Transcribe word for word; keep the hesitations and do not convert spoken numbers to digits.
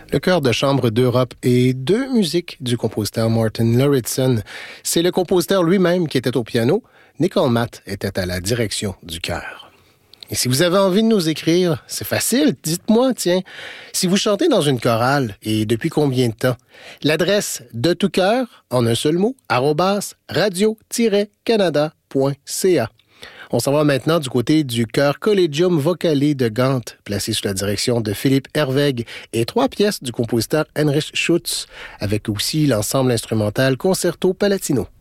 Le chœur de chambre d'Europe et deux musiques du compositeur Martin Lauritsen. C'est le compositeur lui-même qui était au piano. Nicole Matt était à la direction du chœur. Et si vous avez envie de nous écrire, c'est facile, dites-moi, tiens, si vous chantez dans une chorale et depuis combien de temps? L'adresse de tout cœur, en un seul mot, arobase radio tiret canada point c a. On s'en va maintenant du côté du chœur Collegium Vocale de Gand, placé sous la direction de Philippe Herweg, et trois pièces du compositeur Heinrich Schütz, avec aussi l'ensemble instrumental Concerto Palatino.